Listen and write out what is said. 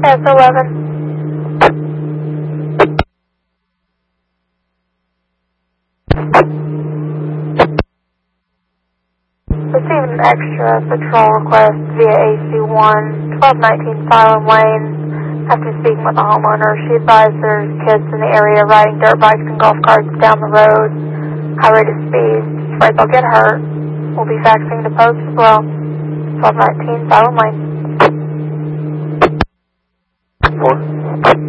S11. Received an extra patrol request via AC1, 1219 Silent Lane. After speaking with the homeowner, she advised there's kids in the area riding dirt bikes and golf carts down the road. High rate of speed. She's afraid they'll get hurt. We'll be faxing the post as well. 1219 Silent Lane. 4.